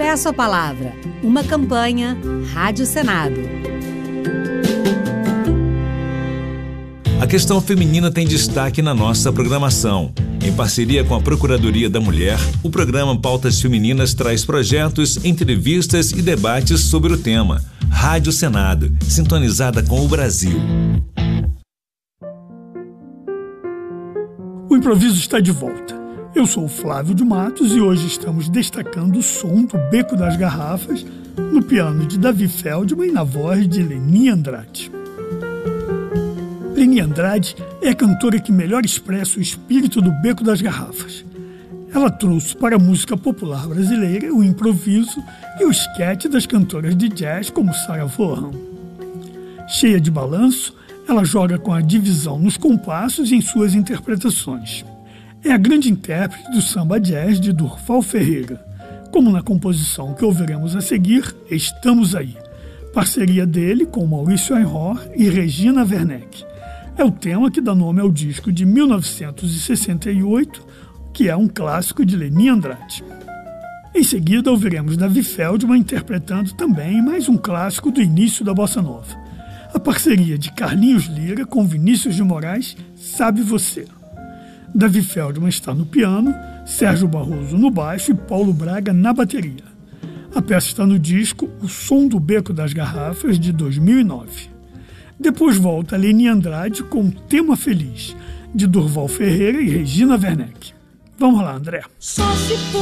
Peço a Palavra, uma campanha Rádio Senado. A questão feminina tem destaque na nossa programação. Em parceria com a Procuradoria da Mulher, o programa Pautas Femininas traz projetos, entrevistas e debates sobre o tema. Rádio Senado, sintonizada com o Brasil. O improviso está de volta. Eu sou o Flávio de Matos e hoje estamos destacando o som do Beco das Garrafas no piano de Davi Feldman e na voz de Leni Andrade. Leni Andrade é a cantora que melhor expressa o espírito do Beco das Garrafas. Ela trouxe para a música popular brasileira o improviso e o esquete das cantoras de jazz como Sarah Vaughan. Cheia de balanço, ela joga com a divisão nos compassos em suas interpretações. É a grande intérprete do samba jazz de Durval Ferreira, como na composição que ouviremos a seguir, Estamos Aí, parceria dele com Maurício Ainhor e Regina Werneck. É o tema que dá nome ao disco de 1968, que é um clássico de Leni Andrade. Em seguida, ouviremos Davi Feldman interpretando também mais um clássico do início da Bossa Nova. A parceria de Carlinhos Lira com Vinícius de Moraes, Sabe Você. Davi Feldman está no piano, Sérgio Barroso no baixo e Paulo Braga na bateria. A peça está no disco O Som do Beco das Garrafas, de 2009. Depois volta Leni Andrade com Tema Feliz, de Durval Ferreira e Regina Werneck. Vamos lá, André.